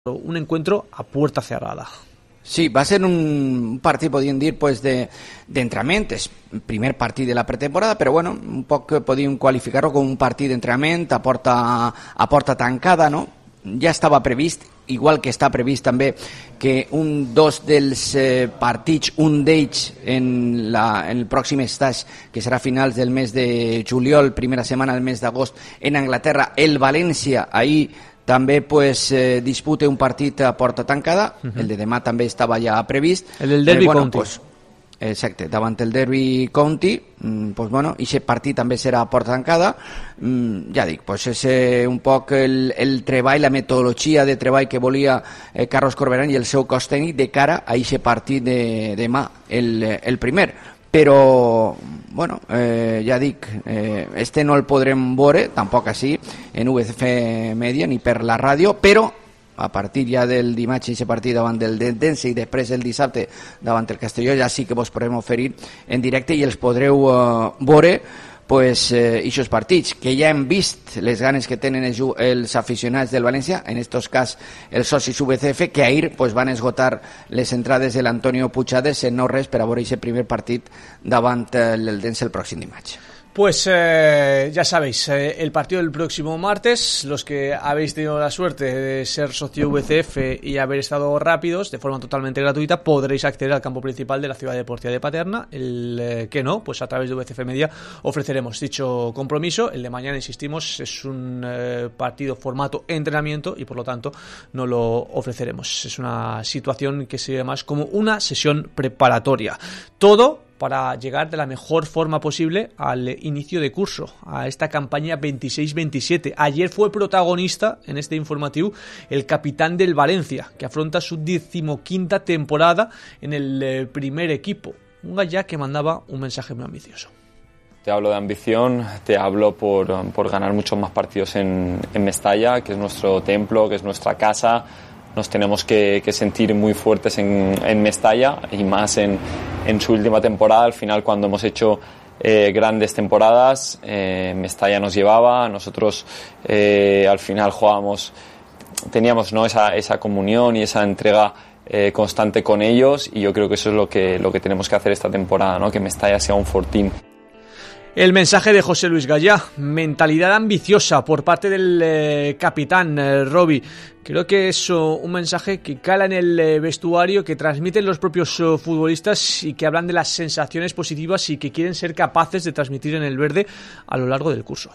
un encuentro a puerta cerrada. Sí, va a ser un partit, podríem dir, pues d'entrenament. És el primer partit de la pretemporada, però bueno, un poc podríem qualificar-ho com un partit d'entrenament a porta tancada, no? Ja estava previst, igual que està previst també que dos dels partits, un d'ells en el pròxim estatge, que serà a finals del mes de juliol, primera setmana del mes d'agost, en Anglaterra, el València, ahir també dispute un partit a porta tancada. El de demà també estava ja previst. El del Derby County. Exacte, davant el Derby County, i aquest partit també serà a porta tancada. Ja dic, és un poc el treball, la metodologia de treball que volia Carlos Corberán i el seu cos tècnic de cara a aquest partit de demà, el primer. Però, ja dic, no el podrem veure, tampoc així, en VCF Media ni per la ràdio, però a partir ja del dimarts aquest partit davant del Dense i després el dissabte davant el Castelló ja sí que vos podrem oferir en directe i els podreu veure aquests partits, que ja hem vist les ganes que tenen els aficionats del València, en aquest cas els socis VCF, que ahir van esgotar les entrades de l'Antonio Puigades en no res per a veure aquest primer partit davant el Dense el pròxim dimarts. Pues ya sabéis, el partido del próximo martes, los que habéis tenido la suerte de ser socio VCF y haber estado rápidos, de forma totalmente gratuita, podréis acceder al campo principal de la Ciudad Deportiva de Paterna. El que no, pues a través de VCF Media ofreceremos dicho compromiso. El de mañana, insistimos, es un partido formato entrenamiento y por lo tanto no lo ofreceremos. Es una situación que se ve más como una sesión preparatoria. Todo para llegar de la mejor forma posible al inicio de curso, a esta campaña 26-27. Ayer fue protagonista en este informativo el capitán del Valencia, que afronta su 15ª temporada en el primer equipo. Un gallá que mandaba un mensaje muy ambicioso. Te hablo de ambición, te hablo por ganar muchos más partidos en Mestalla, que es nuestro templo, que es nuestra casa. Nos tenemos que sentir muy fuertes en Mestalla y más en su última temporada. Al final, cuando hemos hecho grandes temporadas, Mestalla nos llevaba, nosotros al final teníamos, ¿no?, esa comunión y esa entrega constante con ellos, y yo creo que eso es lo que tenemos que hacer esta temporada, ¿no?, que Mestalla sea un fortín. El mensaje de José Luis Gallá, mentalidad ambiciosa por parte del capitán Robbie. Creo que es un mensaje que cala en el vestuario, que transmiten los propios futbolistas y que hablan de las sensaciones positivas y que quieren ser capaces de transmitir en el verde a lo largo del curso.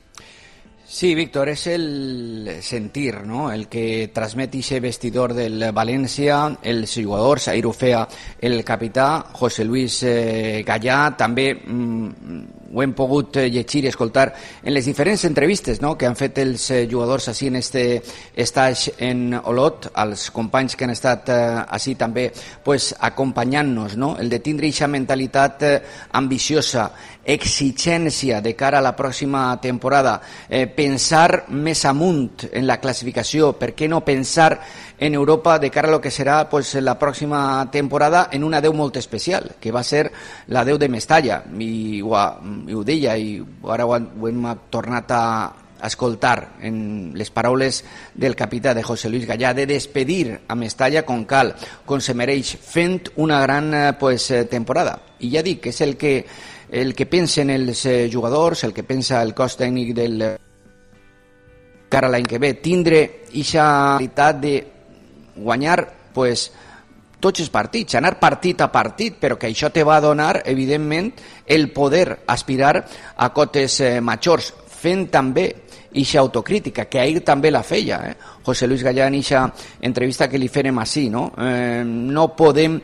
Sí, Víctor, és el sentir, no?, el que transmet ese vestidor del València, els jugadors. Ahir ho feia el capità José Luis Gallá. També ho hem pogut llegir i escoltar en les diferents entrevistes, no?, que han fet els jugadors així en este estatge en Olot, als companys que han estat així també acompanyant-nos, no?, el de tindre aquesta mentalitat ambiciosa, exigència de cara a la pròxima temporada, pensar més amunt en la classificació, per què no pensar en Europa de cara a lo que serà la pròxima temporada en una adeu molt especial, que va ser l'adeu de Mestalla, i ho deia, i ara ho hem tornat a escoltar en les paraules del capità de José Luis Gallá, de despedir a Mestalla com cal, com se mereix, fent una gran temporada. I ja dic, és el que pensen els jugadors, el que pensa el cos tècnic del cara a l'any que ve, tindre aquesta realitat de guanyar tots els partits, anar partit a partit, però que això te va donar, evidentment, el poder aspirar a cotes majors, fent també aquesta autocrítica, que ahir també la feia José Luis Gallá en aquesta entrevista que li fèrem així, no? No podem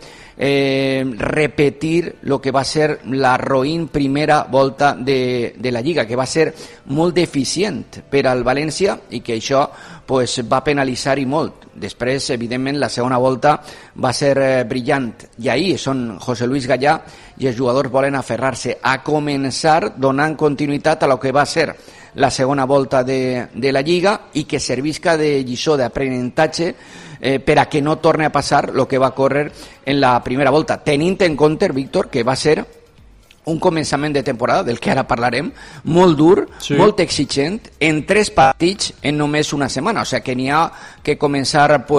repetir el que va ser la roïn primera volta de la Lliga, que va ser molt deficient per al València i que això va penalitzar-hi molt. Després, evidentment, la segona volta va ser brillant, i ahir és on José Luis Gallá i els jugadors volen aferrar-se a començar donant continuïtat a lo que va ser la segona volta de la Lliga i que servisca de lliçó d'aprenentatge per a que no torni a passar el que va córrer en la primera volta, tenint en compte, Víctor, que va ser un començament de temporada, del que ara parlarem, molt dur, sí, molt exigent, en 3 partits en només una setmana. O sigui que n'hi ha que començar